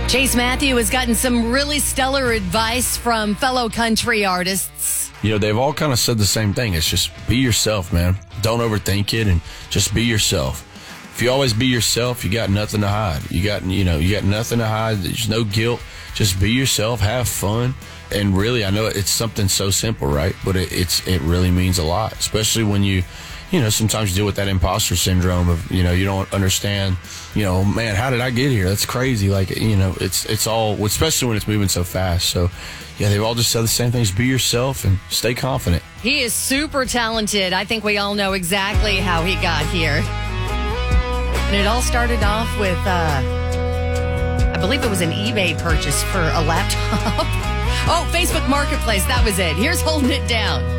Chase Matthew has gotten some really stellar advice from fellow country artists. You know, they've all kind of said the same thing. It's just be yourself, man. Don't overthink it and just be yourself. If you always be yourself, you got nothing to hide. You got nothing to hide. There's no guilt. Just be yourself, have fun. And really, I know it's something so simple, right? But it really means a lot, especially when you sometimes deal with that imposter syndrome of, you don't understand, man, how did I get here? That's crazy. Like, it's all, especially when it's moving so fast. So, yeah, they've all just said the same things. Be yourself and stay confident. He is super talented. I think we all know exactly how he got here. And it all started off with, I believe it was an eBay purchase for a laptop. Oh, Facebook Marketplace. That was it. Here's Holding It Down.